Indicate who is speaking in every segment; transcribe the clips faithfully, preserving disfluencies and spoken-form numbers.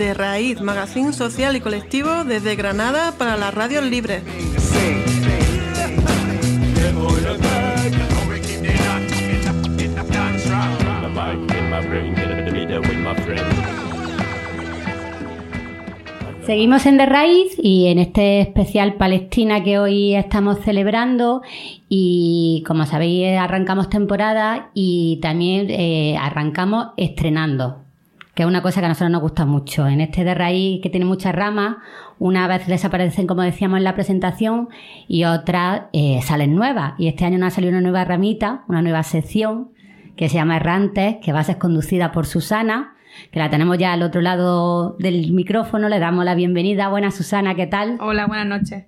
Speaker 1: De Raíz, magazín social y colectivo desde Granada para las radios libres.
Speaker 2: Seguimos en De Raíz y en este especial Palestina que hoy estamos celebrando, y como sabéis arrancamos temporada y también eh, arrancamos estrenando, que es una cosa que a nosotros nos gusta mucho. En este De Raíz, que tiene muchas ramas, una vez desaparecen, como decíamos en la presentación, y otras eh, salen nuevas. Y este año nos ha salido una nueva ramita, una nueva sección que se llama Errantes, que va a ser conducida por Susana, que la tenemos ya al otro lado del micrófono. Le damos la bienvenida. Buenas, Susana, ¿qué tal?
Speaker 3: Hola, buenas noches.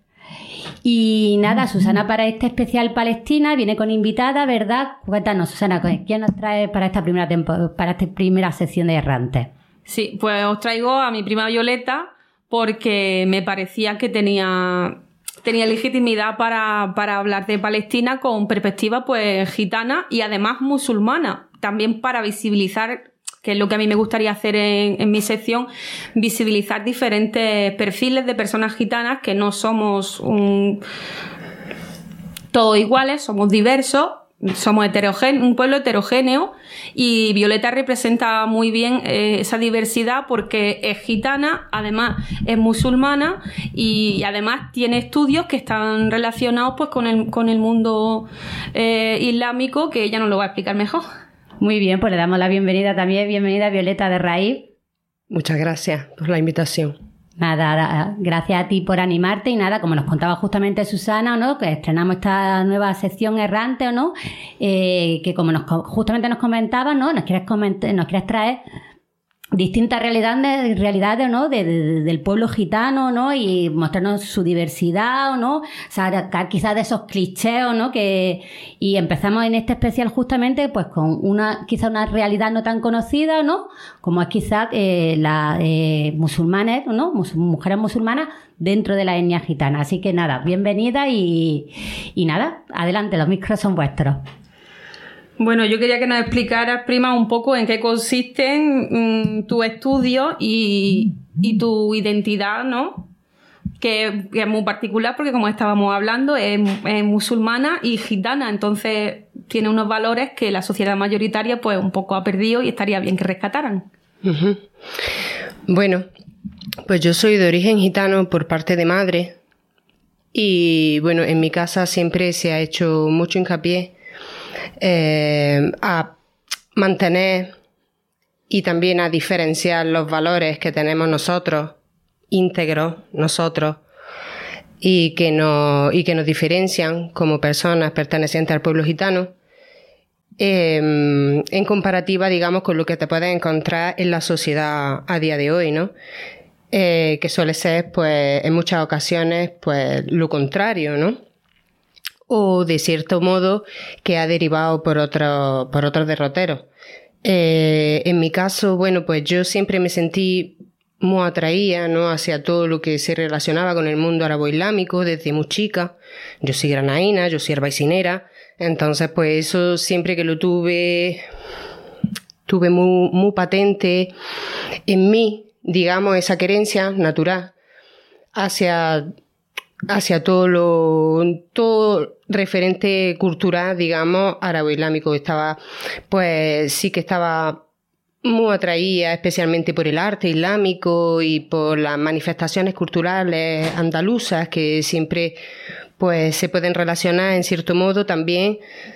Speaker 2: Y nada, Susana para este especial Palestina viene con invitada, ¿verdad? Cuéntanos, Susana, ¿quién nos trae para esta primera tempo- para esta primera sección de Errantes?
Speaker 3: Sí, pues os traigo a mi prima Violeta porque me parecía que tenía, tenía legitimidad para, para hablar de Palestina con perspectiva pues gitana y además musulmana, también para visibilizar, que es lo que a mí me gustaría hacer en, en mi sección, visibilizar diferentes perfiles de personas gitanas, que no somos un, todos iguales, somos diversos, somos heterogéneos, un pueblo heterogéneo, y Violeta representa muy bien eh, esa diversidad porque es gitana, además es musulmana y, y además tiene estudios que están relacionados pues con el, con el mundo eh, islámico, que ella nos lo va a explicar mejor.
Speaker 2: Muy bien, pues le damos la bienvenida también. Bienvenida, Violeta de Raíz.
Speaker 4: Muchas gracias por la invitación.
Speaker 2: Nada, gracias a ti por animarte. Y nada, como nos contaba justamente Susana, ¿no?, que estrenamos esta nueva sección Errante, ¿o no? Eh, que como nos, justamente nos comentaba, ¿no?, nos quieres, comentar, nos quieres traer distintas realidades, realidades, ¿no?, de, de, del pueblo gitano, ¿no?, y mostrarnos su diversidad, ¿no?, sacar quizás de esos clichés, ¿no?, que, y empezamos en este especial justamente pues con una, quizás una realidad no tan conocida, ¿no?, como es quizás eh, las eh, musulmanes, ¿no?, Mus- mujeres musulmanas dentro de la etnia gitana. Así que nada, bienvenida y, y nada, adelante, los micros son vuestros.
Speaker 3: Bueno, yo quería que nos explicaras, prima, un poco en qué consisten mmm, tus estudios y, y tu identidad, ¿no? Que, que es muy particular porque, como estábamos hablando, es, es musulmana y gitana, entonces tiene unos valores que la sociedad mayoritaria pues un poco ha perdido y estaría bien que rescataran.
Speaker 4: Uh-huh. Bueno, pues yo soy de origen gitano por parte de madre y, bueno, en mi casa siempre se ha hecho mucho hincapié Eh, a mantener y también a diferenciar los valores que tenemos nosotros, íntegros nosotros, y que nos, y que nos diferencian como personas pertenecientes al pueblo gitano, eh, en comparativa, digamos, con lo que te puedes encontrar en la sociedad a día de hoy, ¿no? Eh, que suele ser, pues, en muchas ocasiones, pues, lo contrario, ¿no? O de cierto modo que ha derivado por otro, por otros derroteros. Eh, en mi caso, bueno, pues yo siempre me sentí muy atraída, ¿no?, hacia todo lo que se relacionaba con el mundo árabe-islámico desde muy chica. Yo soy granaína, yo soy herbaicinera, entonces pues eso siempre que lo tuve, tuve muy, muy patente en mí, digamos, esa querencia natural hacia hacia todo lo todo referente cultural, digamos, árabe-islámico. Estaba, pues sí que estaba muy atraída especialmente por el arte islámico y por las manifestaciones culturales andaluzas que siempre pues se pueden relacionar en cierto modo también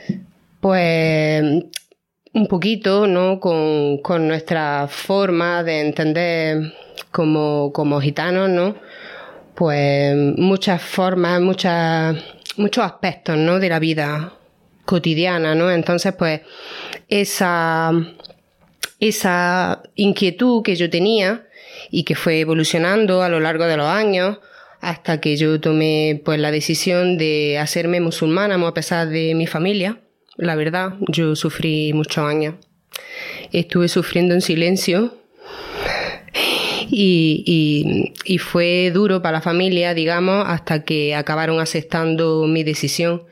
Speaker 4: pues un poquito, ¿no?, con, con nuestra forma de entender como, como gitanos, ¿no?, pues muchas formas, muchas, muchos aspectos, ¿no?, de la vida cotidiana, ¿no? Entonces, pues, esa, esa inquietud que yo tenía y que fue evolucionando a lo largo de los años hasta que yo tomé, pues, la decisión de hacerme musulmana, a pesar de mi familia. La verdad, yo sufrí muchos años. Estuve sufriendo en silencio. Y, y, y fue duro para la familia, digamos, hasta que acabaron aceptando mi decisión.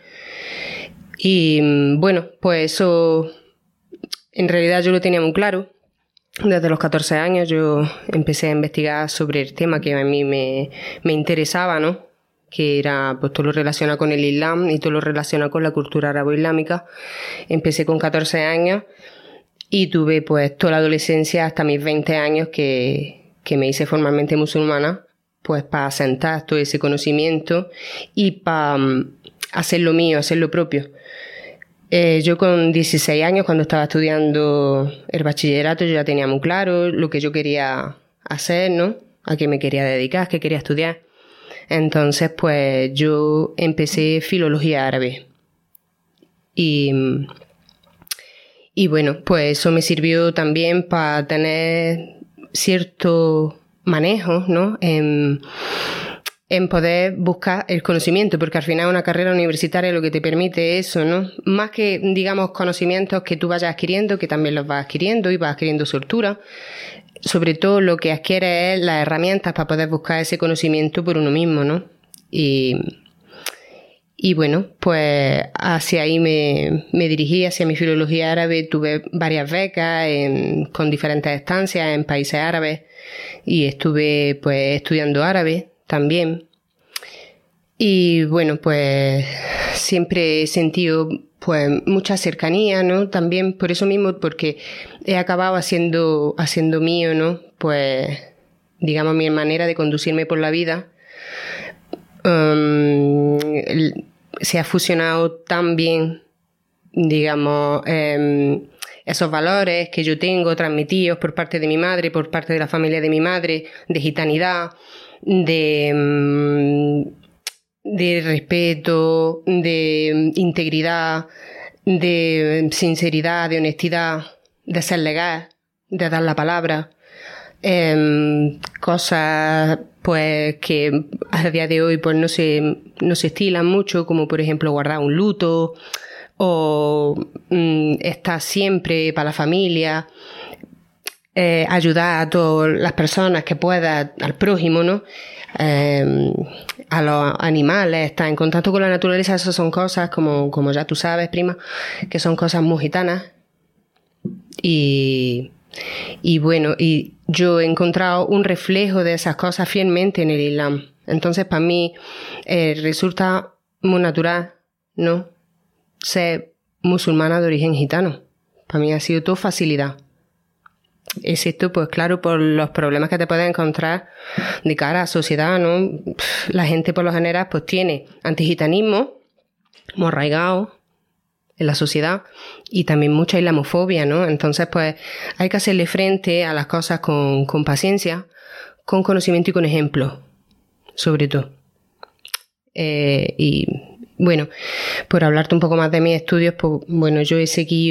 Speaker 4: Y bueno, pues eso en realidad yo lo tenía muy claro. Desde los catorce años yo empecé a investigar sobre el tema que a mí me, me interesaba, ¿no? Que era pues todo lo relacionado con el Islam y todo lo relacionado con la cultura arabo-islámica. Empecé con catorce años y tuve pues toda la adolescencia hasta mis veinte años que, que me hice formalmente musulmana, pues para asentar todo ese conocimiento y para um, hacer lo mío, hacer lo propio. Eh, yo con dieciséis años, cuando estaba estudiando el bachillerato, yo ya tenía muy claro lo que yo quería hacer, ¿no? A qué me quería dedicar, qué quería estudiar. Entonces, pues yo empecé filología árabe. Y, y bueno, pues eso me sirvió también para tener cierto manejo, ¿no? En, en poder buscar el conocimiento, porque al final una carrera universitaria lo que te permite eso, ¿no? Más que, digamos, conocimientos que tú vayas adquiriendo, que también los vas adquiriendo y vas adquiriendo soltura. Sobre todo lo que adquiere es las herramientas para poder buscar ese conocimiento por uno mismo, ¿no? Y, y bueno, pues hacia ahí me, me dirigí, hacia mi filología árabe. Tuve varias becas en, con diferentes estancias en países árabes y estuve pues estudiando árabe también. Y bueno, pues siempre he sentido pues mucha cercanía, ¿no? También por eso mismo, porque he acabado haciendo, haciendo mío, ¿no? Pues, digamos, mi manera de conducirme por la vida um, se ha fusionado tan bien, digamos, um, esos valores que yo tengo transmitidos por parte de mi madre, por parte de la familia de mi madre, de gitanidad, de... Um, de respeto, de integridad, de sinceridad, de honestidad, de ser legal, de dar la palabra. Eh, cosas pues que a día de hoy pues no se, no se estilan mucho, como por ejemplo guardar un luto o mm, estar siempre para la familia, eh, ayudar a todas las personas que puedas, al prójimo, ¿no? Eh, a los animales, estar en contacto con la naturaleza. Esas son cosas, como, como ya tú sabes, prima, que son cosas muy gitanas. Y, y bueno, y yo he encontrado un reflejo de esas cosas fielmente en el Islam. Entonces, para mí eh, resulta muy natural, ¿no?, ser musulmana de origen gitano. Para mí ha sido todo facilidad. Excepto, pues claro, por los problemas que te puedes encontrar de cara a la sociedad, ¿no? La gente por lo general pues tiene antigitanismo muy arraigado en la sociedad y también mucha islamofobia, ¿no? Entonces pues hay que hacerle frente a las cosas con, con paciencia, con conocimiento y con ejemplo, sobre todo. Eh, y bueno, por hablarte un poco más de mis estudios, pues bueno, yo he seguido